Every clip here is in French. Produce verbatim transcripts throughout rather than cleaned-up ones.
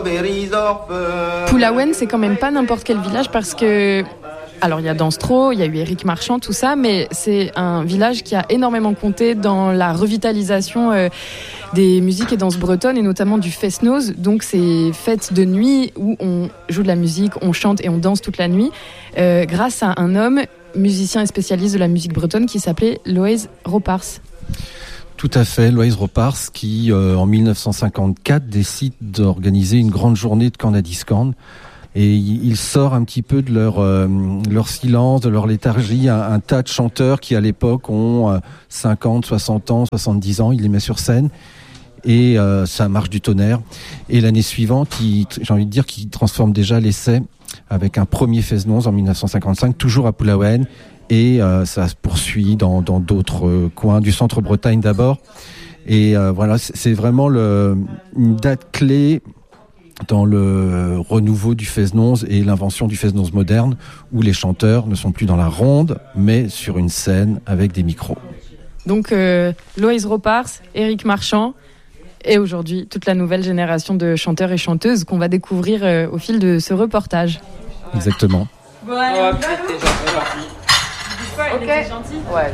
Pulawen, c'est quand même pas n'importe quel village parce que... Alors, il y a Danstro, il y a eu Éric Marchand, tout ça, mais c'est un village qui a énormément compté dans la revitalisation euh, des musiques et danses bretonnes, et notamment du fest-noz. Donc, ces fêtes de nuit où on joue de la musique, on chante et on danse toute la nuit, euh, grâce à un homme, musicien et spécialiste de la musique bretonne, qui s'appelait Loïs Ropars. Tout à fait, Loïs Ropars, qui, euh, en dix-neuf cent cinquante-quatre, décide d'organiser une grande journée de Canadiscan. Et il sort un petit peu de leur euh, leur silence, de leur léthargie, un, un tas de chanteurs qui à l'époque ont euh, cinquante, soixante ans, soixante-dix ans, il les met sur scène et euh, ça marche du tonnerre. Et l'année suivante, il, j'ai envie de dire qu'il transforme déjà l'essai avec un premier fest-noz en dix-neuf cent cinquante-cinq, toujours à Pulawen, et euh, ça se poursuit dans dans d'autres euh, coins du centre-Bretagne d'abord. Et euh, voilà, c'est, c'est vraiment le, une date clé dans le renouveau du fest-noz et l'invention du fest-noz moderne, où les chanteurs ne sont plus dans la ronde, mais sur une scène avec des micros. Donc euh, Loïs Ropars, Éric Marchand, et aujourd'hui toute la nouvelle génération de chanteurs et chanteuses qu'on va découvrir euh, au fil de ce reportage. Exactement. Bon, allez, oh, t'es gentil. Ok. Il était gentil. Ouais.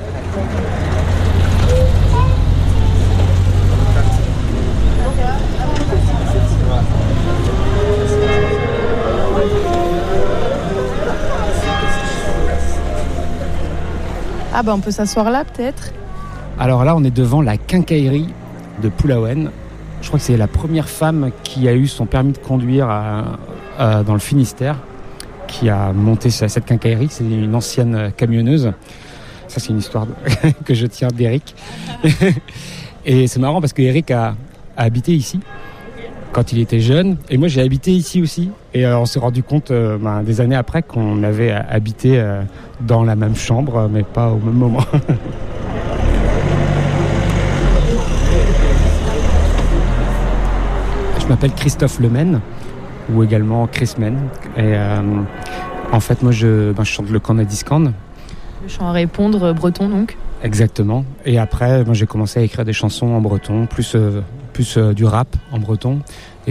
Ah bah on peut s'asseoir là peut-être. Alors là on est devant la quincaillerie de Pulawen. Je crois que c'est la première femme qui a eu son permis de conduire à, à, dans le Finistère, qui a monté cette quincaillerie. C'est une ancienne camionneuse. Ça c'est une histoire que je tiens d'Éric. Et c'est marrant parce que Éric a, a habité ici quand il était jeune, et moi j'ai habité ici aussi, et euh, on s'est rendu compte euh, ben, des années après qu'on avait habité euh, dans la même chambre, mais pas au même moment. Je m'appelle Christophe Lemaine, ou également Chris Men, et euh, en fait moi je, ben, je chante le Canadiscan. Le chant à répondre breton donc. Exactement, et après moi j'ai commencé à écrire des chansons en breton, plus, euh, plus euh, du rap en breton.